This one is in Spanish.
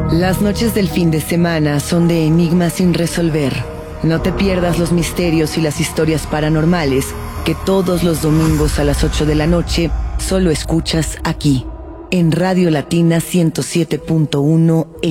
Las noches del fin de semana son de enigmas sin resolver. No te pierdas los misterios y las historias paranormales que todos los domingos a las 8 de la noche solo escuchas aquí, en Radio Latina 107.1